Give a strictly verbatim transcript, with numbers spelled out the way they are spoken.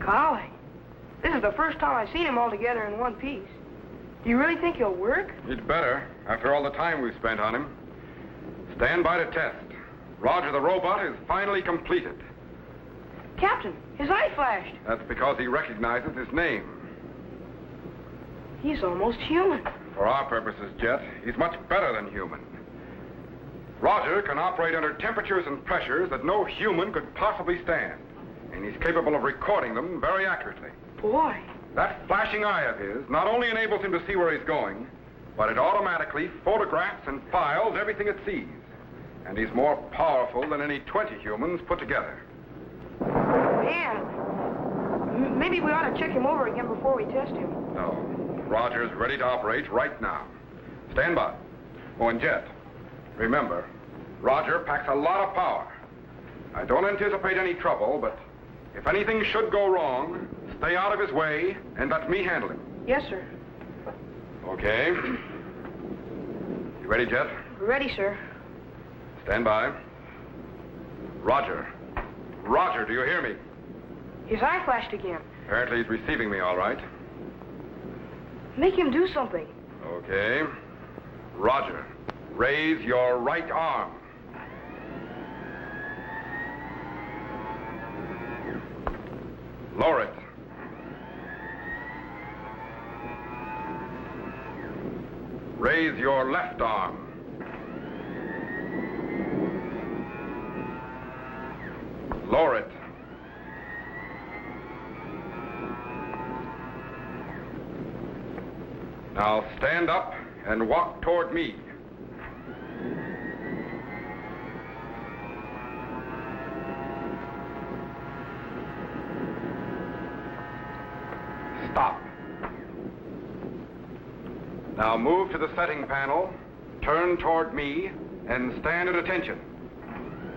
Golly, this is the first time I've seen him all together in one piece. Do you really think he'll work? He'd better, after all the time we've spent on him. Stand by to test. Roger the robot is finally completed. Captain, his eye flashed. That's because he recognizes his name. He's almost human. For our purposes, Jet, he's much better than human. Roger can operate under temperatures and pressures that no human could possibly stand. And he's capable of recording them very accurately. Boy. That flashing eye of his not only enables him to see where he's going, but it automatically photographs and files everything it sees. And he's more powerful than any twenty humans put together. Man, m- maybe we ought to check him over again before we test him. No. Roger's ready to operate right now. Stand by. Oh, and Jet, remember, Roger packs a lot of power. I don't anticipate any trouble, but if anything should go wrong, stay out of his way and let me handle him. Yes, sir. Okay. You ready, Jet? Ready, sir. Stand by. Roger. Roger, do you hear me? His eye flashed again. Apparently he's receiving me all right. Make him do something. Okay. Roger, raise your right arm. Lower it. Raise your left arm. Lower it. Now stand up and walk toward me. Stop. Now move to the setting panel, turn toward me, and stand at attention.